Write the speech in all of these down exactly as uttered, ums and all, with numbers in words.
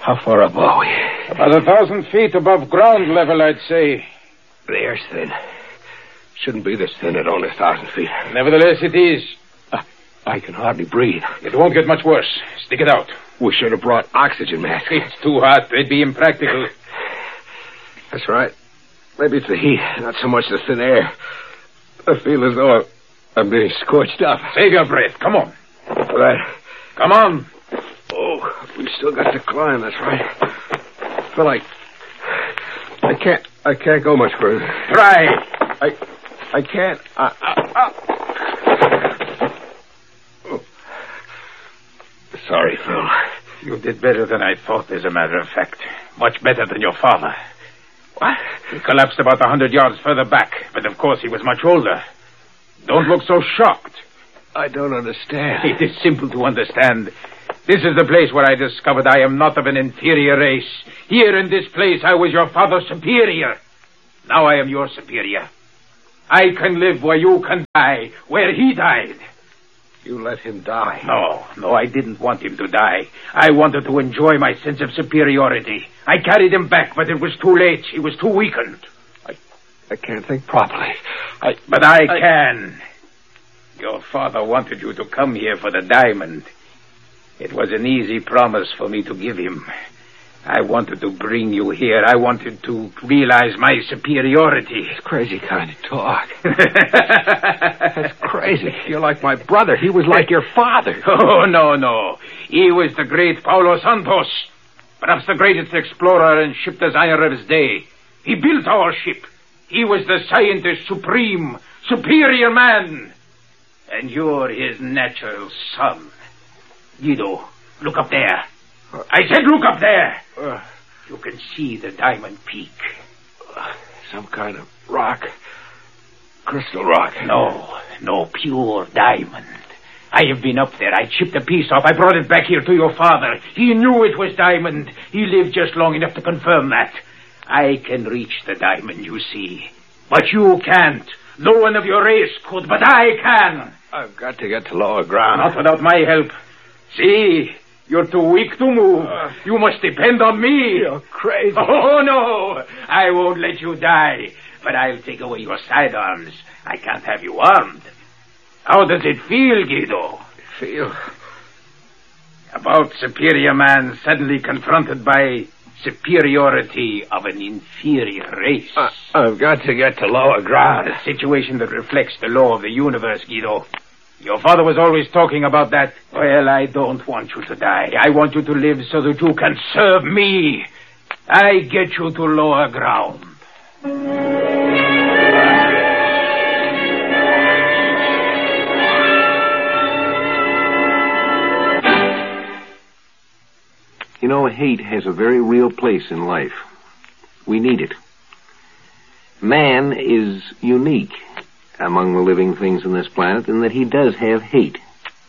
How far up are we? About a thousand feet above ground level, I'd say. The air's thin. Shouldn't be this thin at only a thousand feet. Nevertheless, it is. Uh, I can hardly breathe. It won't get much worse. Stick it out. We should have brought oxygen masks. It's too hot. They'd be impractical. That's right. Maybe it's the heat, not so much the thin air. I feel as though I'm being scorched up. Save your breath. Come on. Right. Come on. Oh, we still got to climb. That's right. I feel like I can't. I can't go much further. Try. I. I can't. I, I, I. Oh. Sorry, Phil. You did better than I thought, as a matter of fact. Much better than your father. What? He collapsed about a hundred yards further back, but of course he was much older. Don't look so shocked. I don't understand. It is simple to understand. This is the place where I discovered I am not of an inferior race. Here in this place I was your father's superior. Now I am your superior. I can live where you can die, where he died. You let him die? No, no, I didn't want him to die. I wanted to enjoy my sense of superiority. I carried him back, but it was too late. He was too weakened. I, I can't think properly. I, but I, I can. Your father wanted you to come here for the diamond. It was an easy promise for me to give him. I wanted to bring you here. I wanted to realize my superiority. It's crazy kind of talk. That's crazy. You're like my brother. He was like your father. Oh, no, no. He was the great Paulo Santos. Perhaps the greatest explorer and ship designer of his day. He built our ship. He was the scientist supreme, superior man. And you're his natural son. Guido, look up there. I said look up there. Uh, you can see the Diamond Peak. Uh, some kind of rock. Crystal rock. No, no, pure diamond. I have been up there. I chipped a piece off. I brought it back here to your father. He knew it was diamond. He lived just long enough to confirm that. I can reach the diamond, you see. But you can't. No one of your race could, but I can. I've got to get to lower ground. Not without my help. See, you're too weak to move. Uh, you must depend on me. You're crazy. Oh, no. I won't let you die. But I'll take away your sidearms. I can't have you armed. How does it feel, Guido? Feel? About superior man suddenly confronted by superiority of an inferior race. Uh, I've got to get to lower ground. A situation that reflects the law of the universe, Guido. Your father was always talking about that. Well, I don't want you to die. I want you to live so that you can serve me. I get you to lower ground. You know, hate has a very real place in life. We need it. Man is unique among the living things on this planet in that he does have hate.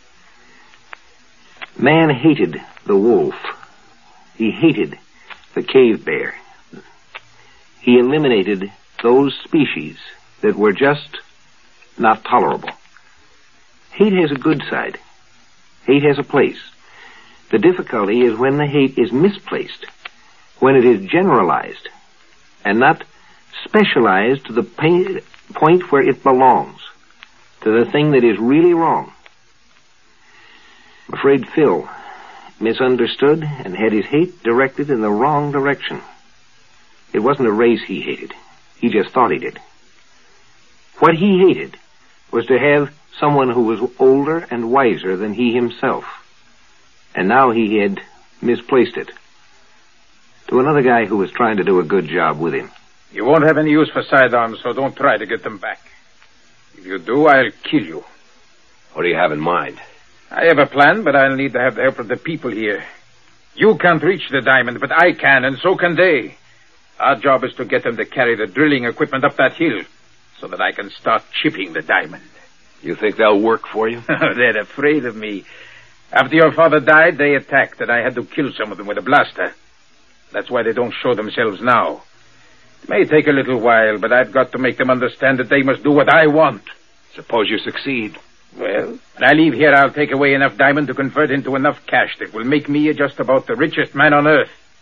Man hated the wolf. He hated the cave bear. He eliminated those species that were just not tolerable. Hate has a good side. Hate has a place. The difficulty is when the hate is misplaced, when it is generalized and not specialized to the pain, point where it belongs, to the thing that is really wrong. I'm afraid Phil misunderstood and had his hate directed in the wrong direction. It wasn't a race he hated. He just thought he did. What he hated was to have someone who was older and wiser than he himself. And now he had misplaced it to another guy who was trying to do a good job with him. You won't have any use for sidearms, so don't try to get them back. If you do, I'll kill you. What do you have in mind? I have a plan, but I'll need to have the help of the people here. You can't reach the diamond, but I can, and so can they. Our job is to get them to carry the drilling equipment up that hill so that I can start chipping the diamond. You think they'll work for you? They're afraid of me. After your father died, they attacked, and I had to kill some of them with a blaster. That's why they don't show themselves now. It may take a little while, but I've got to make them understand that they must do what I want. Suppose you succeed. Well, when I leave here, I'll take away enough diamond to convert into enough cash that will make me just about the richest man on earth.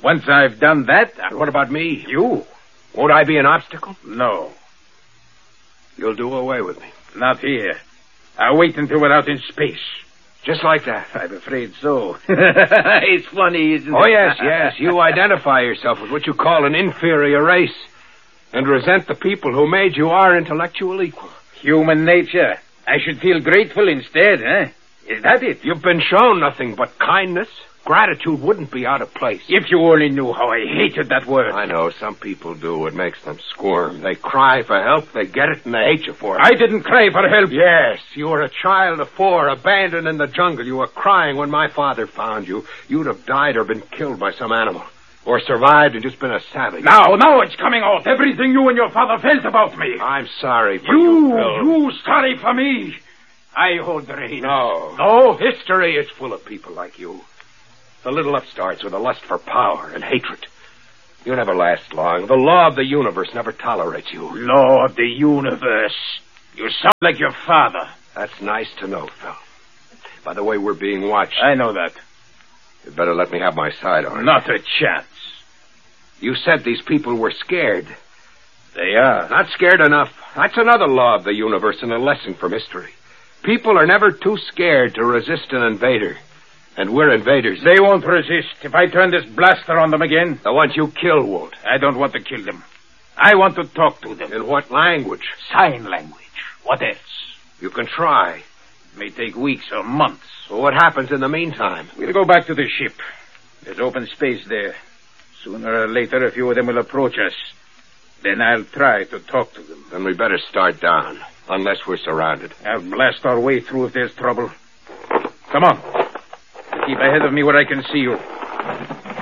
Once I've done that... And what about me? You? Won't I be an obstacle? No. You'll do away with me. Not here. I'll wait until we're out in space. Just like that. I'm afraid so. It's funny, isn't it? Oh, yes, yes. You identify yourself with what you call an inferior race and resent the people who made you our intellectual equal. Human nature. I should feel grateful instead, eh? Is that it? You've been shown nothing but kindness. Gratitude wouldn't be out of place. If you only knew how I hated that word. I know. Some people do. It makes them squirm. They cry for help, they get it, and they hate you for it. I didn't cry for help. Yes, you were a child of four, abandoned in the jungle. You were crying when my father found you. You'd have died or been killed by some animal. Or survived and just been a savage. Now, now it's coming out. Everything you and your father felt about me. I'm sorry for you. You, Phil. You sorry for me. I hold the reins. No. No? History is full of people like you. The little upstarts with a lust for power and hatred. You never last long. The law of the universe never tolerates you. Law of the universe. You sound like your father. That's nice to know, Phil. By the way, we're being watched. I know that. You'd better let me have my side on it. Not a chance. You said these people were scared. They are. Not scared enough. That's another law of the universe and a lesson from history. People are never too scared to resist an invader. And we're invaders. They won't resist if I turn this blaster on them again. The ones you kill won't. I don't want to kill them. I want to talk to them. In what language? Sign language. What else? You can try. It may take weeks or months. Well, what happens in the meantime? We'll go back to the ship. There's open space there. Sooner or later, a few of them will approach us. Then I'll try to talk to them. Then we better start down, unless we're surrounded. I'll blast our way through if there's trouble. Come on. Keep ahead of me where I can see you.